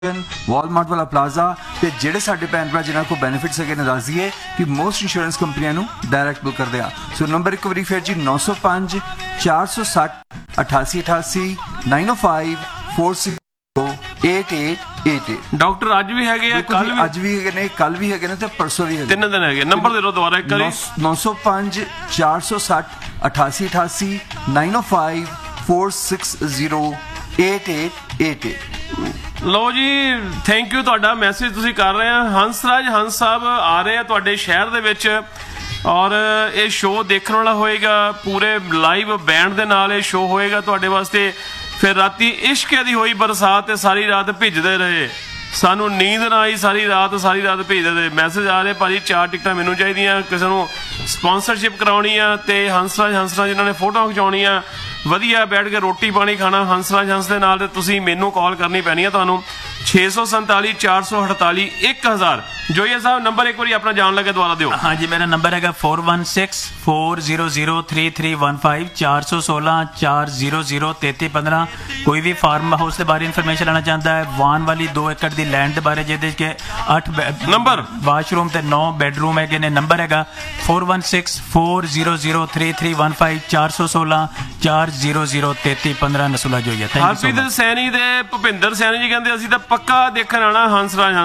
Walmart ਵਾਲਾ plaza ਤੇ ਜਿਹੜੇ ਸਾਡੇ ਭੈਣ ਭਰਾ ਜਿਨ੍ਹਾਂ ਕੋਲ ਬੈਨੀਫਿਟਸ ਹੈਗੇ ਨੇ ਦੱਸ ਦਈਏ ਕਿ ਮੋਸਟ ਇੰਸ਼ੋਰੈਂਸ ਕੰਪਨੀਆਂ ਨੂੰ ਡਾਇਰੈਕਟ ਬੁੱਕ ਕਰਦੇ ਆ। ਸੋ ਨੰਬਰ ਇੱਕ ਵਾਰੀ ਫਿਰ ਜੀ 905 460 8888 905 4608888। ਡਾਕਟਰ ਅੱਜ ਵੀ ਹੈਗੇ ਆ, ਕੱਲ ਵੀ ਅੱਜ ਵੀ ਹੈਗੇ ਨੇ, ਕੱਲ ਵੀ ਹੈਗੇ ਨੇ ਤੇ ਪਰਸੋਂ ਵੀ ਹੈਗੇ। 3 ਦਿਨ ਹੈਗੇ। ਨੰਬਰ ਦੇ ਦਿਓ ਦੁਬਾਰਾ ਇੱਕ ਵਾਰੀ। 905 460 8888 905 4608888। ਲਓ ਜੀ, ਥੈਂਕ ਯੂ, ਤੁਹਾਡਾ ਮੈਸੇਜ ਤੁਸੀਂ ਕਰ ਰਹੇ ਆ। ਹੰਸਰਾਜ ਹੰਸ ਸਾਹਿਬ ਆ ਰਹੇ ਆ ਤੁਹਾਡੇ ਸ਼ਹਿਰ ਦੇ ਵਿੱਚ ਔਰ ਇਹ ਸ਼ੋਅ ਦੇਖਣ ਵਾਲਾ ਹੋਏਗਾ, ਪੂਰੇ ਲਾਈਵ ਬੈਂਡ ਦੇ ਨਾਲ ਇਹ ਸ਼ੋਅ ਹੋਏਗਾ ਤੁਹਾਡੇ ਵਾਸਤੇ। ਫਿਰ ਰਾਤੀ ਇਸ਼ਕ ਦੀ ਹੋਈ ਬਰਸਾਤ ਤੇ ਸਾਰੀ ਰਾਤ ਭਿੱਜਦੇ ਰਹੇ, ਸਾਨੂੰ ਨੀਂਦ ਨਾ ਆਈ ਸਾਰੀ ਰਾਤ ਭੇਜਦੇ ਰਹੇ। ਮੈਸੇਜ ਆ ਰਹੇ, ਭਾਜੀ 4 ਟਿਕਟਾਂ ਮੈਨੂੰ ਚਾਹੀਦੀਆਂ, ਕਿਸੇ ਨੂੰ ਸਪਾਂਸਰਸ਼ਿਪ ਕਰਾਉਣੀ ਆ ਤੇ ਹੰਸਰਾਜ ਜਿਨ੍ਹਾਂ ਨੇ ਫੋਟੋਆਂ ਖਿਚਾਉਣੀਆਂ, ਵਧੀਆ ਬੈਠ ਕੇ ਰੋਟੀ ਪਾਣੀ ਖਾਣਾ ਹੰਸਰਾਜ ਹੰਸ ਦੇ ਨਾਲ, ਤੇ ਤੁਸੀਂ ਮੈਨੂੰ ਕਾਲ ਕਰਨੀ ਪੈਣੀ ਆ ਤੁਹਾਨੂੰ 647 448 1000। ਜੋਈਆ ਸਾਹਿਬ ਨੰਬਰ ਇੱਕ ਵਾਰੀ ਆਪਣਾ ਜਾਣ ਲੱਗੇ ਦੁਬਾਰਾ ਦਿਓ। हाँ जी, मेरा नंबर है 4164003315 416 400 3315। कोई भी फार्म हाउस के बारे इन्फॉर्मेशन लेना चाहता है, वान वाली 2 एकड़ की लैंड के बारे जिहदे के 8 नंबर वाशरूम ते 9 बेडरूम है ने। नंबर है 4164003315 416 400 3315। नसूला जोईया। ਹਰਪ੍ਰੀਤ ਸੈਣੀ ਦੇ ਭੁਪਿੰਦਰ ਸੈਣੀ ਜੀ ਕਹਿੰਦੇ ਅਸੀਂ ਤਾਂ ਪੱਕਾ ਦੇਖਣ ਆਣਾ ਹੰਸਰਾਜ